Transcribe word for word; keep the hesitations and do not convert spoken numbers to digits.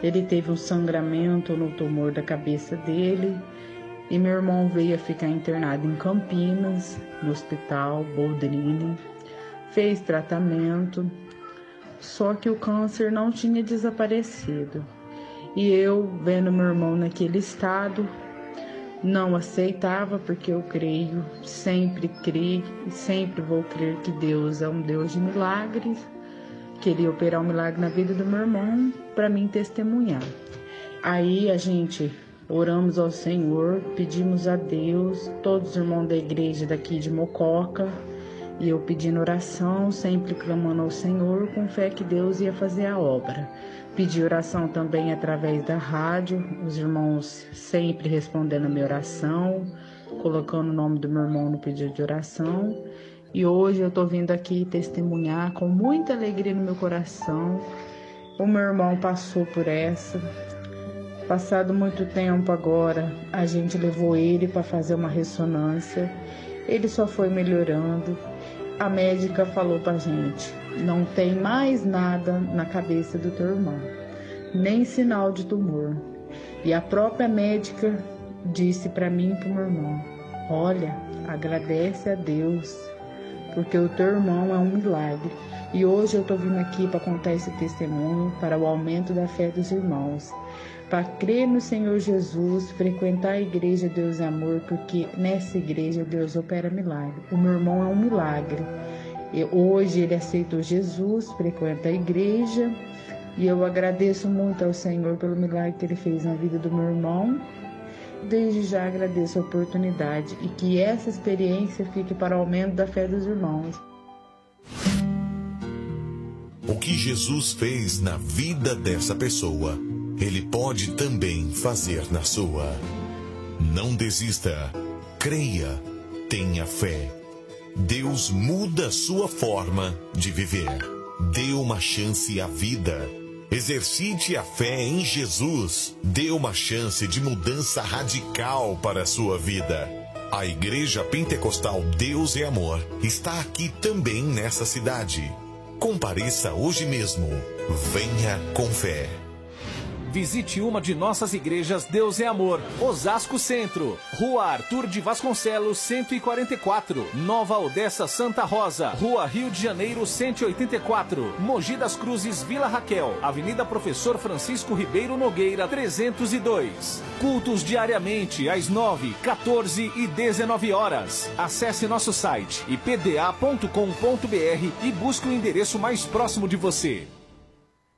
Ele teve um sangramento no tumor da cabeça dele e meu irmão veio a ficar internado em Campinas, no hospital Boldrini, fez tratamento, só que o câncer não tinha desaparecido. E eu, vendo meu irmão naquele estado, não aceitava, porque eu creio, sempre creio, sempre vou crer que Deus é um Deus de milagres. Queria operar um milagre na vida do meu irmão para mim testemunhar. Aí a gente oramos ao Senhor, pedimos a Deus, todos os irmãos da igreja daqui de Mococa, e eu pedindo oração, sempre clamando ao Senhor, com fé que Deus ia fazer a obra. Pedi oração também através da rádio, os irmãos sempre respondendo a minha oração, colocando o nome do meu irmão no pedido de oração. E hoje eu estou vindo aqui testemunhar com muita alegria no meu coração. O meu irmão passou por essa. Passado muito tempo agora, a gente levou ele para fazer uma ressonância. Ele só foi melhorando. A médica falou para a gente, não tem mais nada na cabeça do teu irmão, nem sinal de tumor. E a própria médica disse para mim e para o meu irmão, olha, agradece a Deus, porque o teu irmão é um milagre. E hoje eu estou vindo aqui para contar esse testemunho para o aumento da fé dos irmãos, para crer no Senhor Jesus, frequentar a igreja Deus é Amor, porque nessa igreja Deus opera milagre. O meu irmão é um milagre. E hoje ele aceitou Jesus, frequenta a igreja, e eu agradeço muito ao Senhor pelo milagre que ele fez na vida do meu irmão. Desde já agradeço a oportunidade e que essa experiência fique para o aumento da fé dos irmãos. O que Jesus fez na vida dessa pessoa, Ele pode também fazer na sua. Não desista, creia, tenha fé. Deus muda a sua forma de viver. Dê uma chance à vida. Exercite a fé em Jesus. Dê uma chance de mudança radical para a sua vida. A Igreja Pentecostal Deus é Amor está aqui também nessa cidade. Compareça hoje mesmo. Venha com fé. Visite uma de nossas igrejas Deus é Amor, Osasco Centro, Rua Arthur de Vasconcelos, cento e quarenta e quatro, Nova Odessa Santa Rosa, Rua Rio de Janeiro, cento e oitenta e quatro, Mogi das Cruzes, Vila Raquel, Avenida Professor Francisco Ribeiro Nogueira, trezentos e dois. Cultos diariamente às nove, quatorze e dezenove horas. Acesse nosso site i p d a ponto com ponto b r e busque o endereço mais próximo de você.